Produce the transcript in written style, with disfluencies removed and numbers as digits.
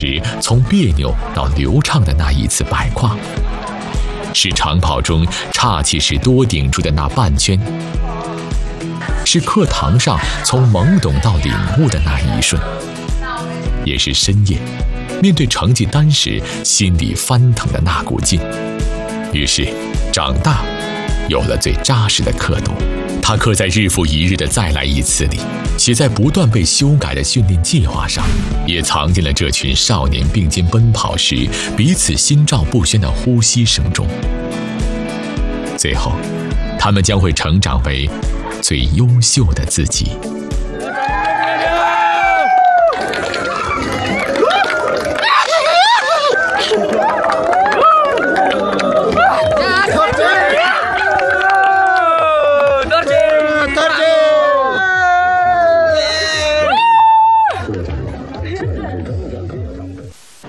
从别扭到流畅的那一次摆胯，是长跑中岔气时多顶出的那半圈，是课堂上从懵懂到领悟的那一瞬，也是深夜面对成绩单时心里翻腾的那股劲。于是长大有了最扎实的刻度，它刻在日复一日的再来一次里，写在不断被修改的训练计划上，也藏进了这群少年并肩奔跑时彼此心照不宣的呼吸声中。最后，他们将会成长为最优秀的自己。